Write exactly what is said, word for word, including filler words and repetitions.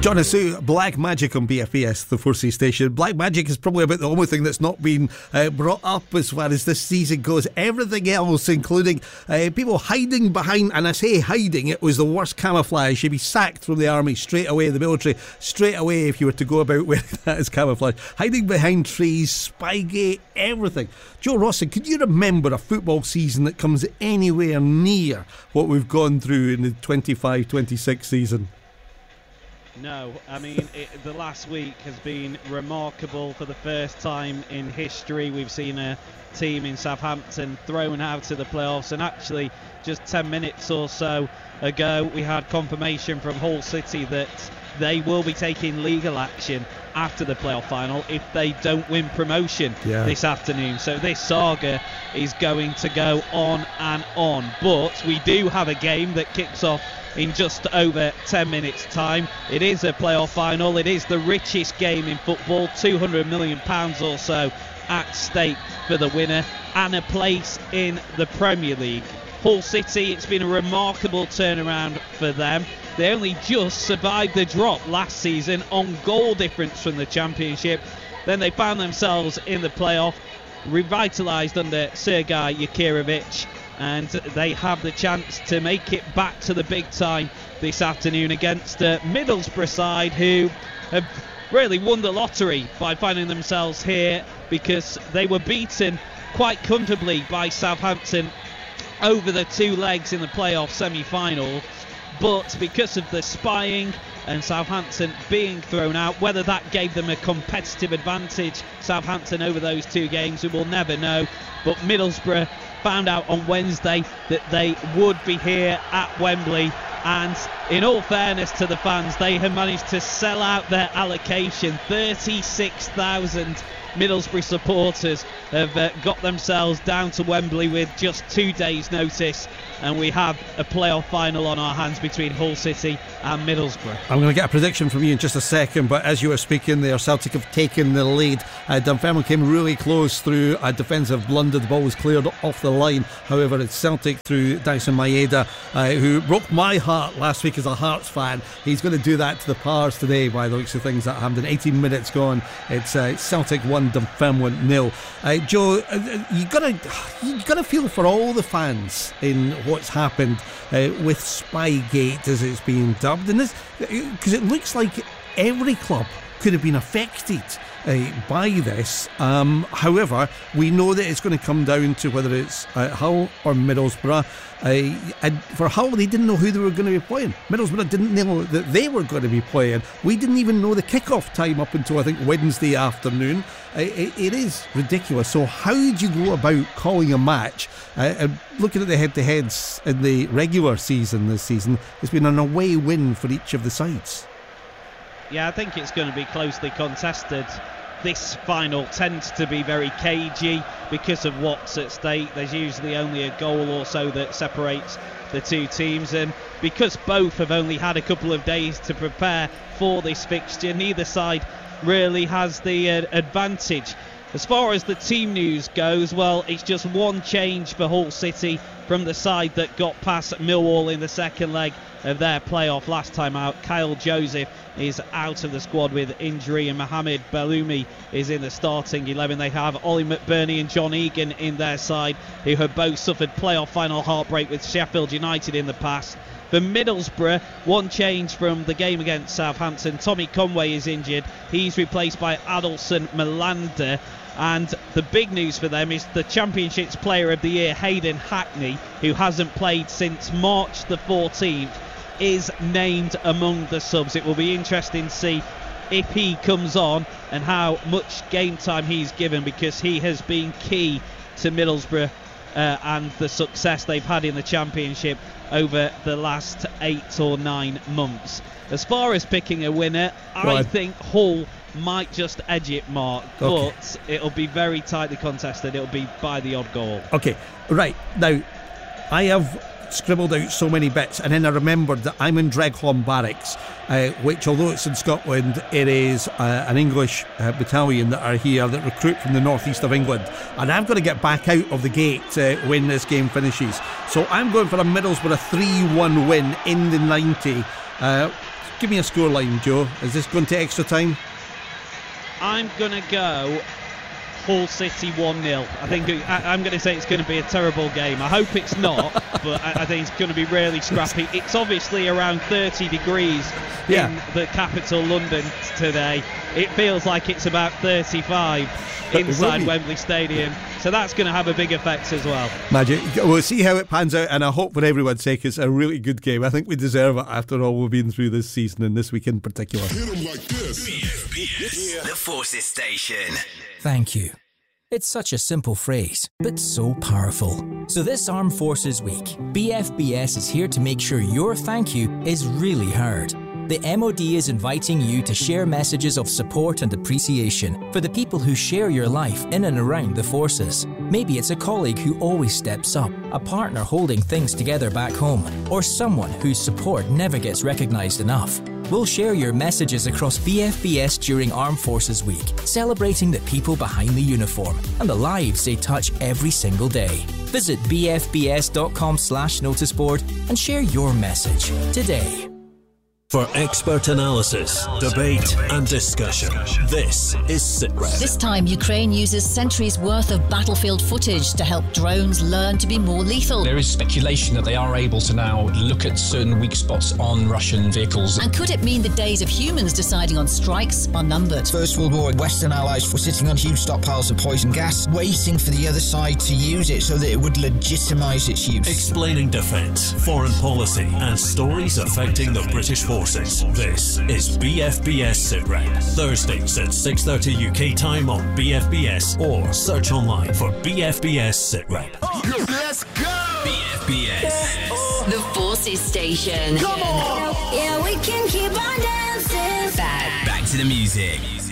John Asu, Black Magic on B F A S, the four C station. Black Magic is probably about the only thing that's not been uh, brought up as far as this season goes. Everything else, including uh, people hiding behind, and I say hiding, it was the worst camouflage. You'd be sacked from the army straight away, the military, straight away if you were to go about wearing that as camouflage. Hiding behind trees, Spygate, everything. Joe Rosson, could you remember a football season that comes anywhere near what we've gone through in the twenty-five twenty-six season? No, I mean, it, the last week has been remarkable. For the first time in history, we've seen a team in Southampton thrown out of the playoffs, and actually just ten minutes or so ago we had confirmation from Hull City that they will be taking legal action after the playoff final if they don't win promotion yeah. this afternoon. So this saga is going to go on and on, but we do have a game that kicks off in just over ten minutes time. It is a playoff final. It is the richest game in football, two hundred million pounds or so at stake for the winner, and a place in the Premier League. Hull City, it's been a remarkable turnaround for them. They only just survived the drop last season on goal difference from the Championship. Then they found themselves in the playoff, revitalised under Sergei Yakirovich, and they have the chance to make it back to the big time this afternoon against a Middlesbrough side who have really won the lottery by finding themselves here, because they were beaten quite comfortably by Southampton over the two legs in the playoff semi-final. But because of the spying and Southampton being thrown out, whether that gave them a competitive advantage, Southampton, over those two games, we will never know. But Middlesbrough found out on Wednesday that they would be here at Wembley, and in all fairness to the fans, they have managed to sell out their allocation. thirty-six thousand Middlesbrough supporters have uh, got themselves down to Wembley with just two days notice, and we have a playoff final on our hands between Hull City and Middlesbrough. I'm going to get a prediction from you in just a second, but as you were speaking there, Celtic have taken the lead. uh, Dunfermline came really close through a defensive blunder. The ball was cleared off the line. However, it's Celtic through Dyson Maeda, uh, who broke my heart last week as a Hearts fan. He's going to do that to the Pars today by the looks of things at Hampden. eighteen minutes gone, it's uh, Celtic one, Dunfermline nil. uh, Joe, uh, you gotta you gotta feel for all the fans in what's happened uh, with Spygate, as it's being dubbed, and this, because it looks like every club could have been affected uh, by this. Um, however, we know that it's going to come down to whether it's uh, Hull or Middlesbrough. Uh, and for Hull, they didn't know who they were going to be playing. Middlesbrough didn't know that they were going to be playing. We didn't even know the kick-off time up until, I think, Wednesday afternoon. Uh, it, it is ridiculous. So how did you go about calling a match? Uh, and looking at the head-to-heads in the regular season this season, it's been an away win for each of the sides. Yeah, I think it's going to be closely contested. This final tends to be very cagey because of what's at stake. There's usually only a goal or so that separates the two teams, and because both have only had a couple of days to prepare for this fixture, neither side really has the uh, advantage. As far as the team news goes, well, it's just one change for Hull City from the side that got past Millwall in the second leg of their playoff last time out. Kyle Joseph is out of the squad with injury, and Mohamed Belloumi is in the starting eleven. They have Ollie McBurney and John Egan in their side, who have both suffered playoff final heartbreak with Sheffield United in the past. For Middlesbrough, one change from the game against Southampton. Tommy Conway is injured. He's replaced by Adelson Melander. And the big news for them is the Championship's Player of the Year, Hayden Hackney, who hasn't played since March the fourteenth, is named among the subs. It will be interesting to see if he comes on and how much game time he's given, because he has been key to Middlesbrough uh, and the success they've had in the Championship over the last eight or nine months. As far as picking a winner, right. I think Hull might just edge it, Mark, okay. But it'll be very tightly contested. It'll be by the odd goal. Okay, right. Now, I have scribbled out so many bits, and then I remembered that I'm in Dregholm Barracks, uh, which, although it's in Scotland, it is uh, an English uh, battalion that are here that recruit from the northeast of England, and I've got to get back out of the gate uh, when this game finishes. So I'm going for a Middlesbrough three one win in the ninety. Uh, give me a scoreline, Joe. Is this going to extra time? I'm going to go Hull City one nil. I think I, I'm going to say it's going to be a terrible game. I hope it's not, but I, I think it's going to be really scrappy. It's obviously around thirty degrees yeah. in the capital, London, today. It feels like it's about thirty-five inside Wembley Stadium, so that's going to have a big effect as well. Magic. We'll see how it pans out, and I hope for everyone's sake it's a really good game. I think we deserve it after all we've been through this season and this week in particular. Hit 'em like this. B F B S, the Forces Station. Thank you. It's such a simple phrase, but so powerful. So this Armed Forces Week, B F B S is here to make sure your thank you is really heard. The M O D is inviting you to share messages of support and appreciation for the people who share your life in and around the forces. Maybe it's a colleague who always steps up, a partner holding things together back home, or someone whose support never gets recognised enough. We'll share your messages across B F B S during Armed Forces Week, celebrating the people behind the uniform and the lives they touch every single day. Visit b f b s dot com slash noticeboard and share your message today. For expert analysis, debate and discussion, this is SITREP. This time, Ukraine uses centuries worth of battlefield footage to help drones learn to be more lethal. There is speculation that they are able to now look at certain weak spots on Russian vehicles. And could it mean the days of humans deciding on strikes are numbered? First World War, Western allies were sitting on huge stockpiles of poison gas, waiting for the other side to use it so that it would legitimise its use. Explaining defence, foreign policy and stories affecting the British forces. This is B F B S SITREP. Thursdays at six thirty U K time on B F B S or search online for B F B S SITREP. Let's go! B F B S. The Forces Station. Come on! Yeah, we can keep on dancing. Back, back to the music.